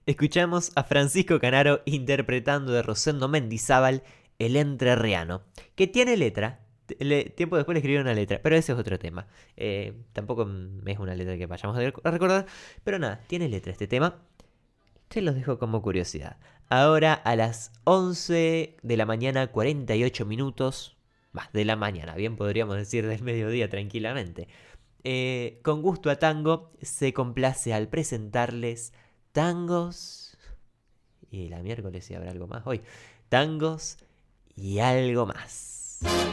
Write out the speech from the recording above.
Escuchamos a Francisco Canaro interpretando de Rosendo Mendizábal El Entrerriano, que tiene letra. Tiempo después le escribieron una letra, pero ese es otro tema. Tampoco es una letra que vayamos a recordar, pero nada, tiene letra este tema. Se los dejo como curiosidad. Ahora a las 11 de la mañana, 48 minutos. Más de la mañana, bien podríamos decir del mediodía tranquilamente. Con gusto a tango, se complace al presentarles tangos. Y la miércoles si habrá algo más hoy. Tangos y algo más.